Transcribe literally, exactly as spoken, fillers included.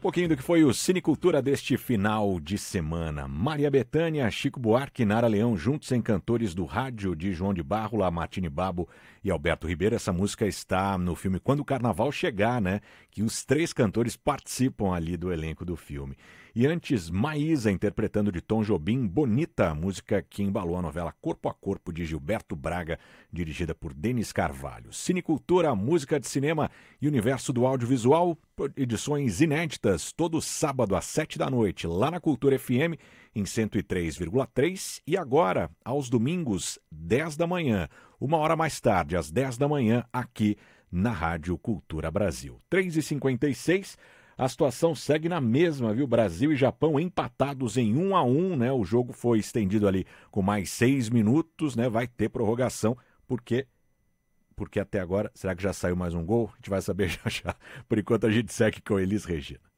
pouquinho do que foi o Cinecultura deste final de semana. Maria Bethânia, Chico Buarque e Nara Leão juntos em Cantores do Rádio, de João de Barro, Lamartine Babo e Alberto Ribeiro. Essa música está no filme Quando o Carnaval Chegar, né? Que os três cantores participam ali do elenco do filme. E antes, Maísa interpretando de Tom Jobim, Bonita, música que embalou a novela Corpo a Corpo de Gilberto Braga, dirigida por Denis Carvalho. Cinecultura, música de cinema e universo do audiovisual, edições inéditas, todo sábado às sete da noite, lá na Cultura F M, em cento e três vírgula três, e agora, aos domingos, dez da manhã, uma hora mais tarde, às dez da manhã, aqui na Rádio Cultura Brasil. três e cinquenta e seis, a situação segue na mesma, viu? Brasil e Japão empatados em um a um, né? O jogo foi estendido ali com mais seis minutos, né? Vai ter prorrogação, porque... Porque até agora, será que já saiu mais um gol? A gente vai saber já já. Por enquanto a gente segue com Elis Regina.